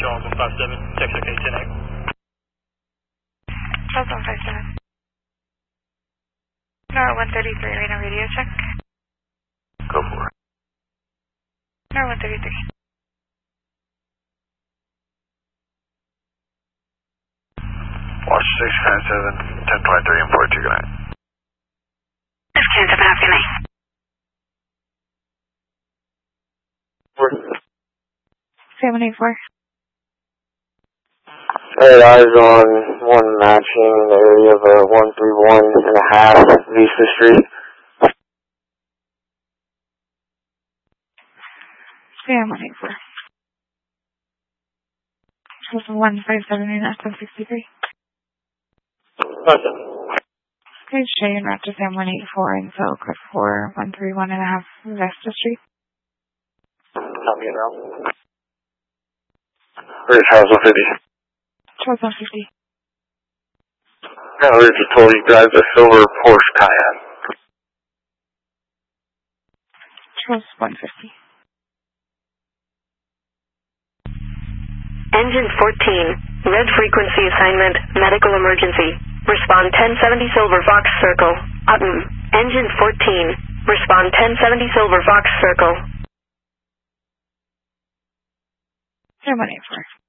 Charles 157, check OK 10-8. Charles 157. Nora 133, Reno radio check. Go for it. Nora 133. Watch 697, 1023 and 42, good night. 697, have a good night. 784. Alright, eyes on one matching in the area of 131.5 Vista Street. Sam 184. Charles 157, you're not 1063. Okay, Shay and Raptor Sam 184 and so code for 131.5 Vista Street. Copy it now. Where's Charles 150? Charles 150. Now, Richard told you drives a silver Porsche Cayenne. Charles 150. Engine 14, red frequency assignment, medical emergency. Respond 1070 Silver Fox Circle. Engine 14, respond 1070 Silver Fox Circle. Sam 184.